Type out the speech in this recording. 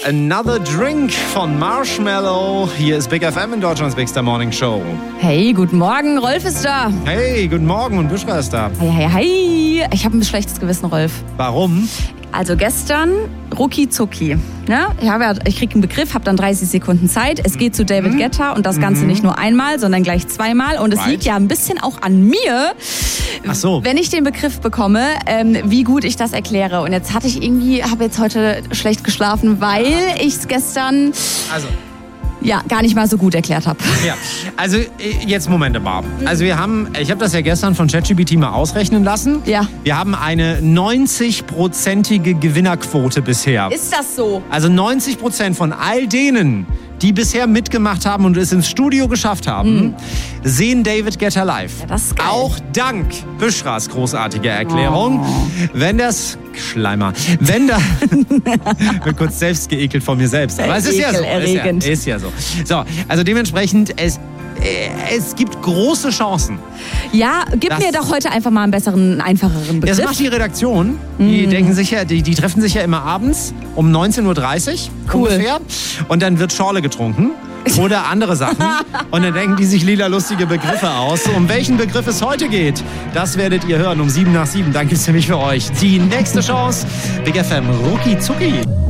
Another Drink von Marshmallow. Hier ist Big FM in Deutschlands Bigster Morning Show. Hey, guten Morgen, Rolf ist da. Hey, guten Morgen und Buschra ist da. Hey. Ich habe ein schlechtes Gewissen, Rolf. Warum? Also gestern, rucki zucki. Ne? Ich kriege einen Begriff, habe dann 30 Sekunden Zeit. Es geht zu David Guetta und das Ganze nicht nur einmal, sondern gleich zweimal. Und es liegt ja ein bisschen auch an mir, wenn ich den Begriff bekomme, wie gut ich das erkläre. Und jetzt habe jetzt heute schlecht geschlafen, weil ich es gestern gar nicht mal so gut erklärt habe. Ja, also jetzt Moment mal. Also ich habe das ja gestern von ChatGPT mal ausrechnen lassen. Ja. Wir haben eine 90-prozentige Gewinnerquote bisher. Ist das so? Also 90% von all denen, die bisher mitgemacht haben und es ins Studio geschafft haben, sehen David Guetta live. Ja, das ist geil. Auch dank Büschras großartiger Erklärung. Wenn bin kurz selbst geekelt von mir selbst. Aber es ist ja so. Ist ja so. So, also dementsprechend, es gibt große Chancen. Ja, gib mir doch heute einfach mal einen besseren, einfacheren Begriff. Das macht die Redaktion. Die denken sich ja, die treffen sich ja immer abends um 19.30 Uhr ungefähr. Und dann wird Schorle getrunken. Oder andere Sachen. Und dann denken die sich lila lustige Begriffe aus. Um welchen Begriff es heute geht, das werdet ihr hören um 7 nach 7. Dann gibt's nämlich für euch die nächste Chance. Big FM, rucki zucki.